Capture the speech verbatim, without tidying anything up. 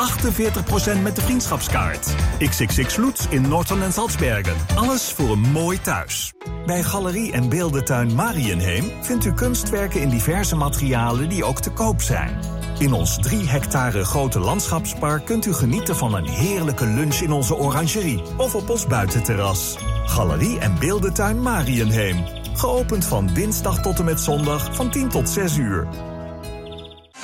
achtenveertig procent met de vriendschapskaart. X X X Lutz in Norton en Salzbergen. Alles voor een mooi thuis. Bij Galerie en Beeldentuin Marienheem vindt u kunstwerken in diverse materialen die ook te koop zijn. In ons drie hectare grote landschapspark kunt u genieten van een heerlijke lunch in onze orangerie of op ons buitenterras. Galerie en Beeldentuin Marienheem. Geopend van dinsdag tot en met zondag van tien tot zes uur.